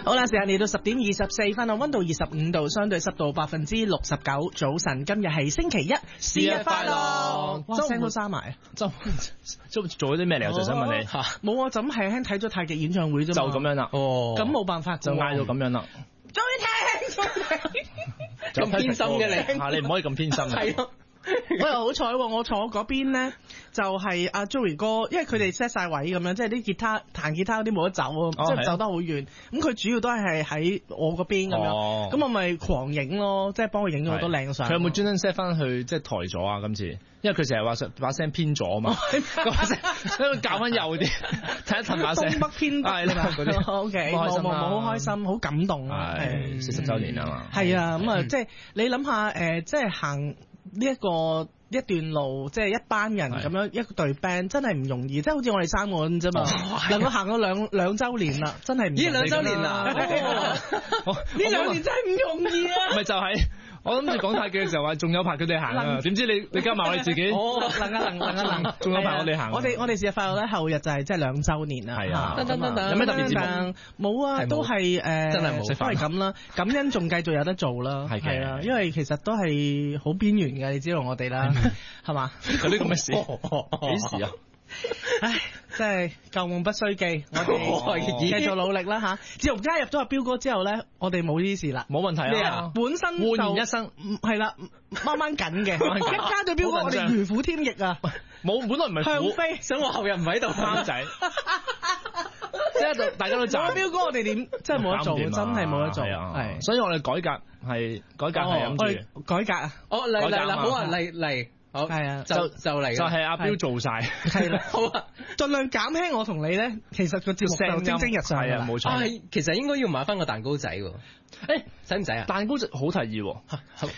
好啦，時間嚟到10點24分啊，溫度25度，相對濕度69%。早晨，今日係星期一， 生日快樂！ 哇，聲都沙埋。 做咗啲咩嚟？我就想問你。 冇啊，就咁輕輕睇咗太極演唱會啫嘛。 就咁樣啦。哦。 咁冇辦法， 就嗌到咁樣啦。 再聽， 咁偏心嘅你。 你唔可以咁偏心。 係咯。我又好彩喎，我坐嗰邊咧就係阿 Joey 哥，因為佢哋 set 晒位咁樣，即係啲吉他彈吉他嗰啲冇得走，即係走得好遠。咁佢主要都係喺我嗰邊咁樣，咁我咪狂影咯，即係幫佢影咗好多靚相。 佢有冇專登 set 翻去即係抬咗啊？今次，因為佢成日話把聲偏咗啊嘛，所以教翻右啲，睇一睇把聲。 東北偏北係啦嗰啲。O K，冇好開心，好感動啊！ 係40週年啊嘛。 係啊，咁啊，即係你諗下即係行呢一段路，即係一班人咁樣一隊 band 真係唔容易，即係好似我哋3個咁啫嘛，能夠行咗兩週年啦，真係唔容易。 2週年啦， 呢2年真係唔容易啊！ 咪就係。我諗住講太極嘅時候話仲有排佢哋行啊，點知你加埋我哋自己，能，仲有排我哋行。 我哋節日快樂咧，後日就係即係2週年啦。 係啊， 有咩特別節目？冇啊，都係真係冇， 都係咁啦。感恩仲繼續有得做啦，係啊，因為其實都係好邊緣嘅，你知道我哋啦，係嘛？ 有啲咁嘅事，幾時啊？ 唉，真係舊夢不須記，我哋繼續努力啦吓。自從加入咗阿彪哥之後咧，我哋冇呢啲事啦， 冇問題啊。 本身就煥然一生， 係啦，掹掹緊嘅。一加咗彪哥，我哋如虎添翼啊！ 冇，本來唔係向飛， 想我後日唔喺度啱仔，即係大家都賺。 彪哥，我哋點真係冇得做，真係冇得做。 係，所以我哋改革係諗住改革啊！ 嚟，好啊，嚟。好係啊， 就嚟，就係阿彪做晒， 係啦，好啊，盡量減輕我同你咧，其實個節目就蒸蒸日上， 係啊，冇錯。 其實應該要買翻個蛋糕仔喎， 使唔使啊？蛋糕仔好提議喎，